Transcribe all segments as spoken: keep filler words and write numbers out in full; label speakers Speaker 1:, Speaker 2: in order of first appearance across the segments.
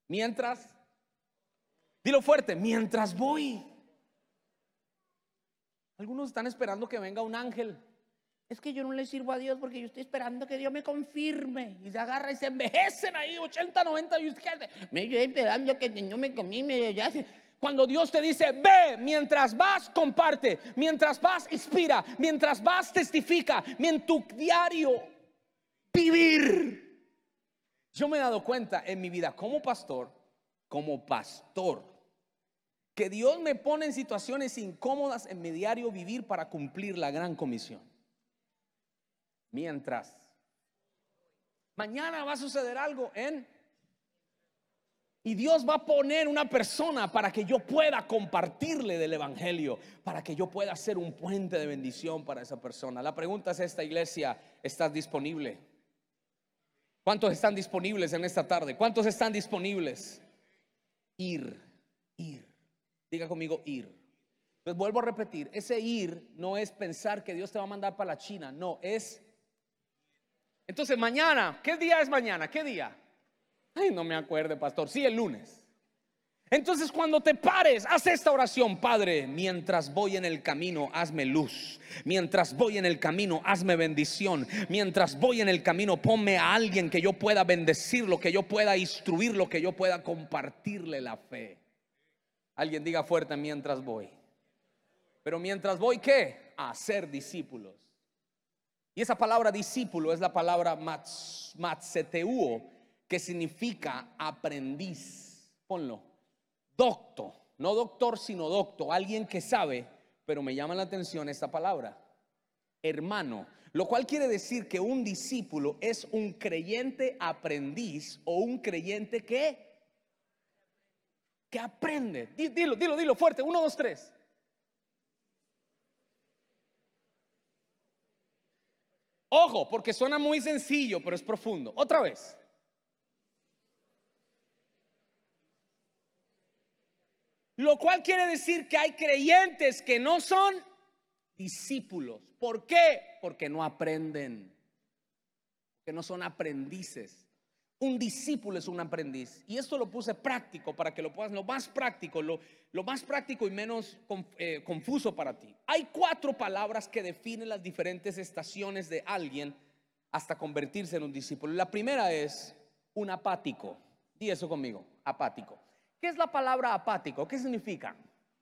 Speaker 1: Mientras, dilo fuerte, mientras voy. Algunos están esperando que venga un ángel. Es que yo no le sirvo a Dios porque yo estoy esperando que Dios me confirme. Y se agarra y se envejecen ahí ochenta, noventa y usted, me estoy esperando que no me comí, me ya se... Cuando Dios te dice, ve, mientras vas, comparte. Mientras vas, inspira. Mientras vas, testifica. En tu diario vivir. Yo me he dado cuenta en mi vida como pastor, como pastor, que Dios me pone en situaciones incómodas en mi diario vivir para cumplir la gran comisión. Mientras mañana va a suceder algo en y Dios va a poner una persona para que yo pueda compartirle del evangelio, para que yo pueda ser un puente de bendición para esa persona. La pregunta es esta, iglesia, ¿estás disponible? ¿Cuántos están disponibles en esta tarde? ¿Cuántos están disponibles? Ir, ir. Diga conmigo, ir. Pues vuelvo a repetir, ese ir no es pensar que Dios te va a mandar para la China, no, es... Entonces mañana, ¿qué día es mañana? ¿Qué día? Ay, no me acuerdo, pastor. Sí, el lunes. Entonces cuando te pares, haz esta oración: Padre, mientras voy en el camino, hazme luz. Mientras voy en el camino, hazme bendición. Mientras voy en el camino, ponme a alguien que yo pueda bendecirlo, que yo pueda instruirlo, que yo pueda compartirle la fe. Alguien diga fuerte: mientras voy. Pero mientras voy, ¿qué? A hacer discípulos. Y esa palabra discípulo es la palabra mats, matseteuo, que significa aprendiz. Ponlo. Docto, no doctor sino docto, alguien que sabe. Pero me llama la atención esta palabra, hermano, lo cual quiere decir que un discípulo es un creyente aprendiz o un creyente que que aprende. Dilo, dilo, dilo fuerte, uno, dos, tres. Ojo, porque suena muy sencillo, pero es profundo. Otra vez. Lo cual quiere decir que hay creyentes que no son discípulos. ¿Por qué? Porque no aprenden, que no son aprendices. Un discípulo es un aprendiz. Y esto lo puse práctico para que lo puedas, lo más práctico, lo, lo más práctico y menos eh, confuso para ti. Hay cuatro palabras que definen las diferentes estaciones de alguien hasta convertirse en un discípulo. La primera es un apático. Di eso conmigo, apático. ¿Qué es la palabra apático? ¿Qué significa?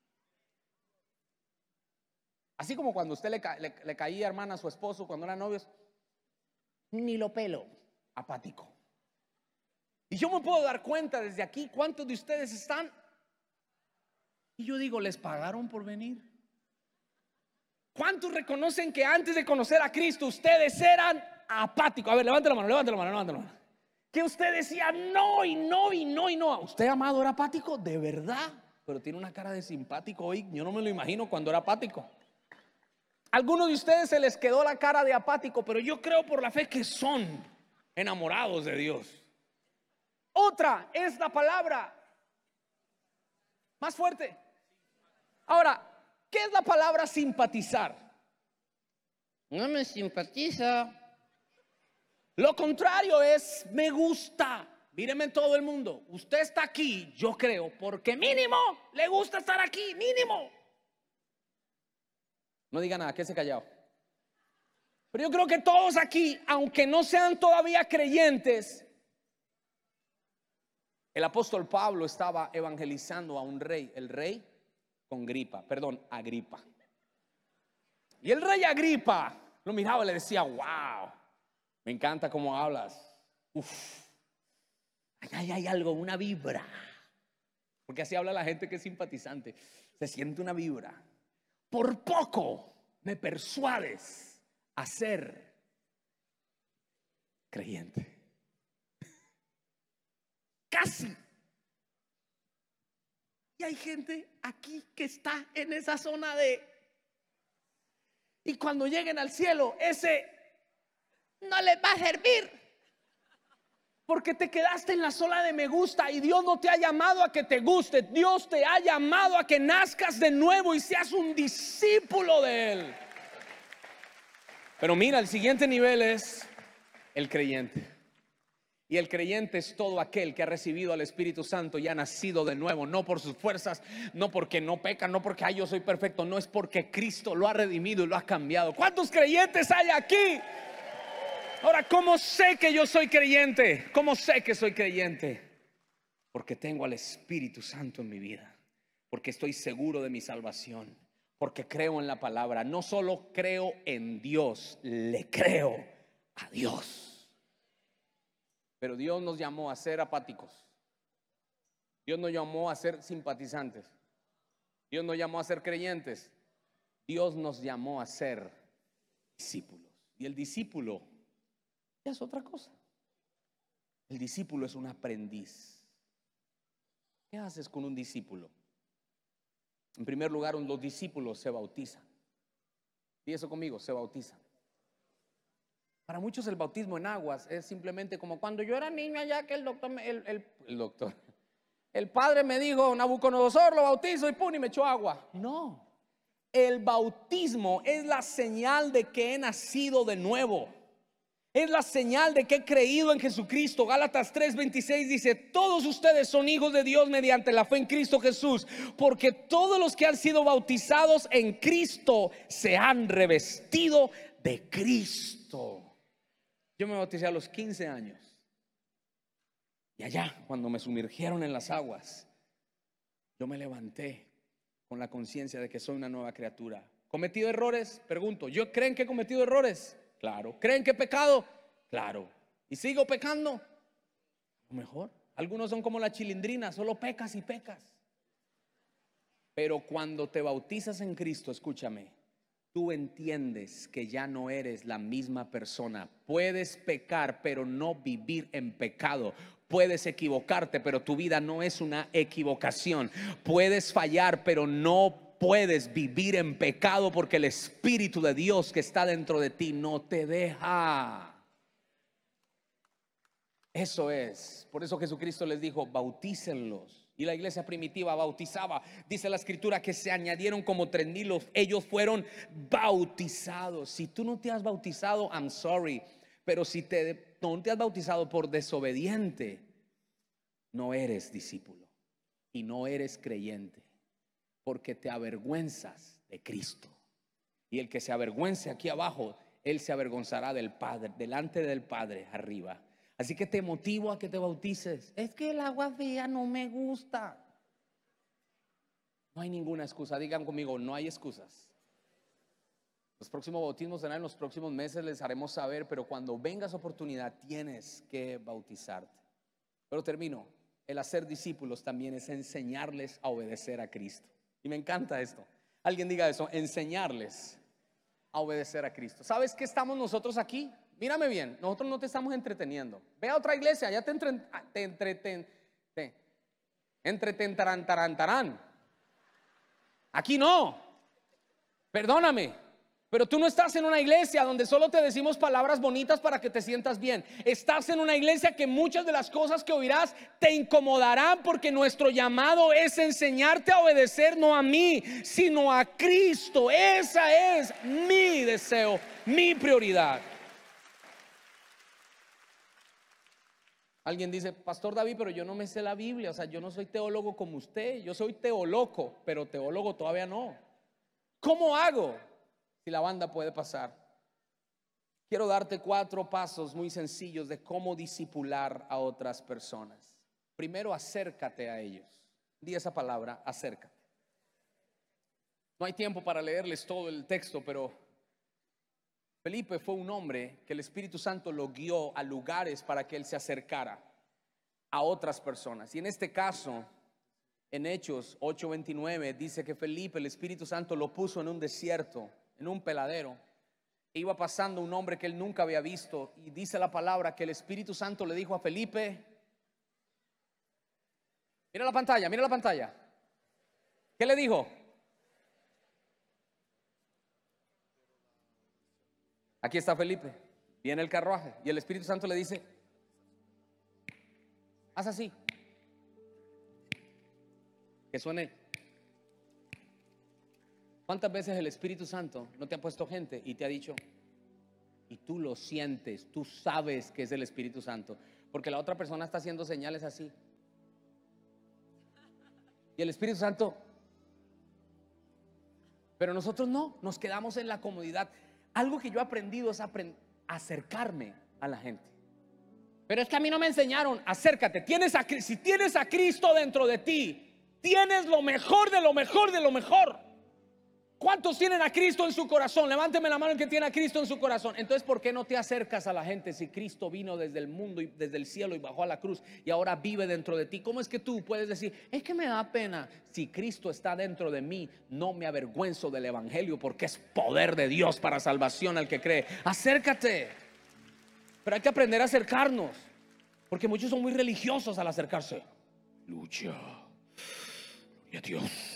Speaker 1: Así como cuando usted le, le, le caía, hermana, a su esposo cuando eran novios, ni lo pelo, apático. Y yo me puedo dar cuenta desde aquí cuántos de ustedes están. Y yo digo, ¿les pagaron por venir? ¿Cuántos reconocen que antes de conocer a Cristo ustedes eran apáticos? A ver, levante la mano, levante la mano, levante la mano. Que usted decía no y no y no y no. ¿Usted, amado, era apático? De verdad. Pero tiene una cara de simpático hoy. Yo no me lo imagino cuando era apático. Algunos de ustedes se les quedó la cara de apático, pero yo creo por la fe que son enamorados de Dios. Otra es la palabra más fuerte. Ahora, ¿qué es la palabra simpatizar? No me simpatiza. Lo contrario es me gusta. Míreme todo el mundo. Usted está aquí, yo creo, porque mínimo le gusta estar aquí, mínimo. No diga nada, quédese callado. Pero yo creo que todos aquí, aunque no sean todavía creyentes, el apóstol Pablo estaba evangelizando a un rey, el rey con gripa, perdón, Agripa. Y el rey Agripa lo miraba y le decía, wow, me encanta cómo hablas. Uf, ahí hay algo, una vibra. Porque así habla la gente que es simpatizante. Se siente una vibra. Por poco me persuades a ser creyente. Casi. Y hay gente aquí que está en esa zona de... Y cuando lleguen al cielo, ese no les va a servir. Porque te quedaste en la zona de me gusta y Dios no te ha llamado a que te guste. Dios te ha llamado a que nazcas de nuevo y seas un discípulo de Él. Pero mira, el siguiente nivel es el creyente. Y el creyente es todo aquel que ha recibido al Espíritu Santo y ha nacido de nuevo, no por sus fuerzas, no porque no peca, no porque ay, yo soy perfecto, no, es porque Cristo lo ha redimido y lo ha cambiado. ¿Cuántos creyentes hay aquí? Ahora, ¿cómo sé que yo soy creyente? ¿Cómo sé que soy creyente? Porque tengo al Espíritu Santo en mi vida, porque estoy seguro de mi salvación, porque creo en la palabra. No solo creo en Dios, le creo a Dios. Pero Dios nos llamó a ser apáticos. Dios nos llamó a ser simpatizantes. Dios nos llamó a ser creyentes. Dios nos llamó a ser discípulos. Y el discípulo es otra cosa. El discípulo es un aprendiz. ¿Qué haces con un discípulo? En primer lugar, los discípulos se bautizan. Di eso conmigo, se bautizan. Para muchos el bautismo en aguas es simplemente como cuando yo era niño allá que el doctor, me, el, el, el doctor, el padre me dijo, Nabucodonosor, lo bautizo y pum, y me echó agua. No, el bautismo es la señal de que he nacido de nuevo. Es la señal de que he creído en Jesucristo. Gálatas tres veintiséis dice: todos ustedes son hijos de Dios mediante la fe en Cristo Jesús, porque todos los que han sido bautizados en Cristo se han revestido de Cristo. Yo me bauticé a los quince años. Y allá, cuando me sumergieron en las aguas, yo me levanté con la conciencia de que soy una nueva criatura. ¿Cometido errores? Pregunto, ¿yo creen que he cometido errores? Claro. ¿Creen que he pecado? Claro. ¿Y sigo pecando? A lo mejor. Algunos son como la chilindrina, solo pecas y pecas. Pero cuando te bautizas en Cristo, escúchame, tú entiendes que ya no eres la misma persona. Puedes pecar, pero no vivir en pecado. Puedes equivocarte, pero tu vida no es una equivocación. Puedes fallar, pero no puedes vivir en pecado, porque el Espíritu de Dios que está dentro de ti no te deja. Eso es. Por eso Jesucristo les dijo: bautícenlos. Y la iglesia primitiva bautizaba. Dice la escritura que se añadieron como tres mil. Ellos fueron bautizados. Si tú no te has bautizado, I'm sorry, pero si te, no te has bautizado por desobediente, no eres discípulo y no eres creyente, porque te avergüenzas de Cristo. Y el que se avergüence aquí abajo, él se avergonzará del Padre, delante del Padre arriba. Así que te motivo a que te bautices. Es que el agua fría no me gusta. No hay ninguna excusa. Digan conmigo, no hay excusas. Los próximos bautismos serán en los próximos meses, les haremos saber, pero cuando venga esa oportunidad tienes que bautizarte. Pero termino. El hacer discípulos también es enseñarles a obedecer a Cristo. Y me encanta esto. Alguien diga eso, enseñarles a obedecer a Cristo. ¿Sabes qué estamos nosotros aquí? Mírame bien, nosotros no te estamos entreteniendo. Ve a otra iglesia, ya te entreten, te entreten, te entreten, tarán, tarán, tarán. Aquí no. Perdóname, pero tú no estás en una iglesia donde solo te decimos palabras bonitas para que te sientas bien. Estás en una iglesia que muchas de las cosas que oirás te incomodarán, porque nuestro llamado es enseñarte a obedecer no a mí, sino a Cristo. Esa es mi deseo, mi prioridad. Alguien dice: Pastor David, pero yo no me sé la Biblia. O sea, yo no soy teólogo como usted. Yo soy teólogo, pero teólogo todavía no. ¿Cómo hago? Si la banda puede pasar. Quiero darte cuatro pasos muy sencillos de cómo discipular a otras personas. Primero, acércate a ellos. Di esa palabra, acércate. No hay tiempo para leerles todo el texto, pero Felipe fue un hombre que el Espíritu Santo lo guió a lugares para que él se acercara a otras personas. Y en este caso, en Hechos ocho veintinueve, dice que Felipe, el Espíritu Santo lo puso en un desierto, en un peladero. E iba pasando un hombre que él nunca había visto, y dice la palabra que el Espíritu Santo le dijo a Felipe: mira la pantalla, mira la pantalla. ¿Qué le dijo? Aquí está Felipe, viene el carruaje, y el Espíritu Santo le dice: haz así, que suene. ¿Cuántas veces el Espíritu Santo no te ha puesto gente y te ha dicho, y tú lo sientes, tú sabes que es el Espíritu Santo? porque la otra persona está haciendo señales así. Y el Espíritu Santo, pero nosotros no, nos quedamos en la comodidad. Algo que yo he aprendido es aprend- acercarme a la gente. Pero es que a mí no me enseñaron. Acércate. Tienes a, si tienes a Cristo dentro de ti, tienes lo mejor de lo mejor de lo mejor. ¿Cuántos tienen a Cristo en su corazón? Levánteme la mano el que tiene a Cristo en su corazón. Entonces, ¿por qué no te acercas a la gente si Cristo vino desde el mundo y desde el cielo y bajó a la cruz y ahora vive dentro de ti? ¿Cómo es que tú puedes decir, es que me da pena? Si Cristo está dentro de mí, no me avergüenzo del evangelio, porque es poder de Dios para salvación al que cree. Acércate. Pero hay que aprender a acercarnos, porque muchos son muy religiosos al acercarse. Lucha. Gloria a Dios.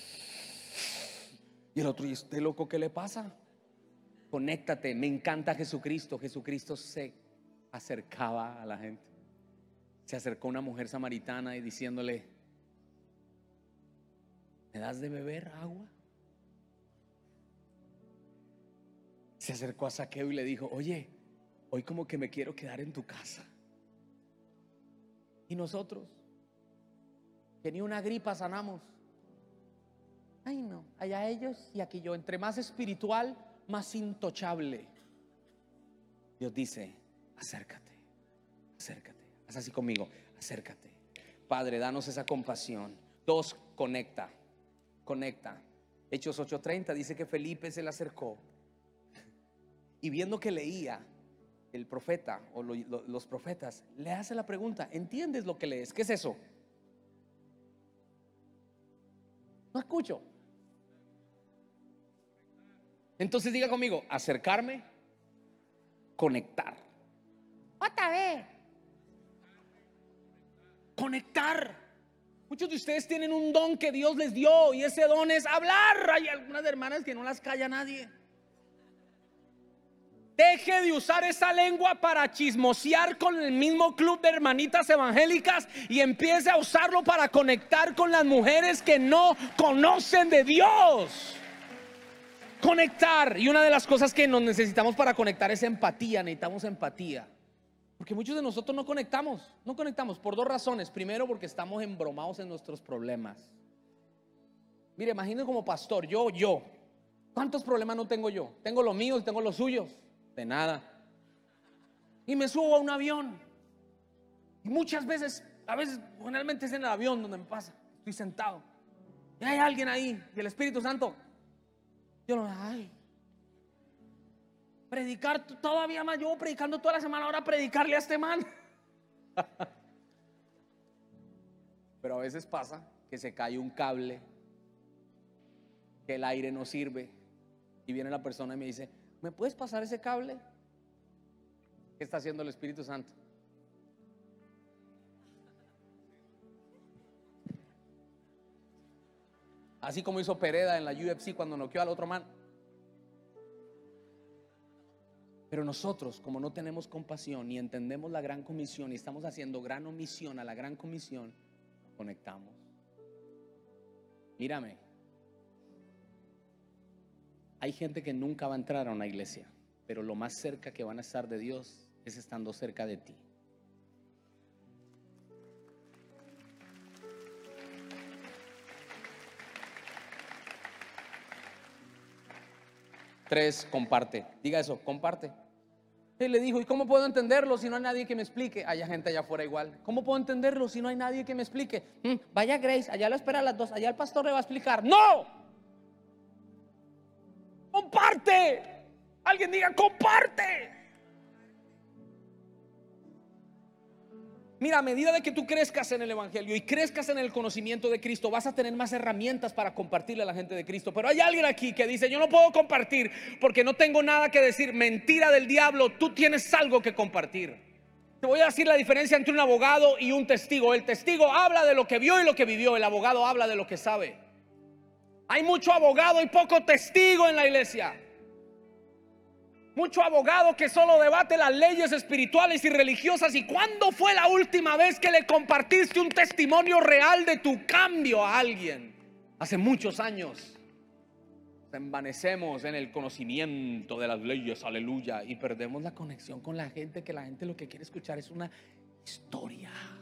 Speaker 1: Y el otro, ¿y este loco qué le pasa? Conéctate. Me encanta Jesucristo. Jesucristo se acercaba a la gente. Se acercó una mujer samaritana y diciéndole, ¿me das de beber agua? Se acercó a Zaqueo y le dijo, oye, hoy como que me quiero quedar en tu casa. Y nosotros, que ni una gripa sanamos. Ay no, allá ellos y aquí yo. Entre más espiritual, más intochable. Dios dice, acércate, acércate. Haz así conmigo, acércate. Padre, danos esa compasión. Dos, conecta, conecta. Hechos ocho treinta dice que Felipe se le acercó y viendo que leía el profeta o lo, lo, los profetas, le hace la pregunta, ¿entiendes lo que lees? ¿Qué es eso? No escucho. Entonces diga conmigo, acercarme, conectar. Otra vez. Conectar. Muchos de ustedes tienen un don que Dios les dio y ese don es hablar. Hay algunas hermanas que no las calla nadie. Deje de usar esa lengua para chismosear con el mismo club de hermanitas evangélicas y empiece a usarlo para conectar con las mujeres que no conocen de Dios. Conectar. Y una de las cosas que nos necesitamos para conectar es empatía. Necesitamos empatía. Porque muchos de nosotros no conectamos. No conectamos por dos razones. Primero, porque estamos embromados en nuestros problemas. Mire, imagínense como pastor, yo, yo ¿cuántos problemas no tengo yo? Tengo los míos y tengo los suyos. De nada. Y me subo a un avión. Y muchas veces, a veces, generalmente es en el avión donde me pasa. Estoy sentado y hay alguien ahí y el Espíritu Santo, yo no, ay, predicar todavía más. Yo predicando toda la semana, ahora predicarle a este man. Pero a veces pasa que se cae un cable, que el aire no sirve y viene la persona y me dice, ¿me puedes pasar ese cable? ¿Qué está haciendo el Espíritu Santo? Así como hizo Pereda en la U F C cuando noqueó al otro man. Pero nosotros, como no tenemos compasión ni entendemos la gran comisión y estamos haciendo gran omisión a la gran comisión, conectamos. Mírame, hay gente que nunca va a entrar a una iglesia, pero lo más cerca que van a estar de Dios es estando cerca de ti. Tres, comparte. Diga eso, comparte. Él le dijo, ¿y cómo puedo entenderlo si no hay nadie que me explique? Hay gente allá afuera igual. ¿Cómo puedo entenderlo si no hay nadie que me explique? Mm, vaya Grace, allá lo espera a las dos, allá el pastor le va a explicar. ¡No! ¡Comparte! Alguien diga, ¡comparte! Mira, a medida de que tú crezcas en el evangelio y crezcas en el conocimiento de Cristo, vas a tener más herramientas para compartirle a la gente de Cristo. Pero hay alguien aquí que dice, yo no puedo compartir porque no tengo nada que decir. Mentira del diablo, tú tienes algo que compartir. Te voy a decir la diferencia entre un abogado y un testigo. El testigo habla de lo que vio y lo que vivió. El abogado habla de lo que sabe. Hay mucho abogado y poco testigo en la iglesia. Mucho abogado que solo debate las leyes espirituales y religiosas. ¿Y cuándo fue la última vez que le compartiste un testimonio real de tu cambio a alguien? Hace muchos años. Nos envanecemos en el conocimiento de las leyes, aleluya, y perdemos la conexión con la gente, que la gente lo que quiere escuchar es una historia.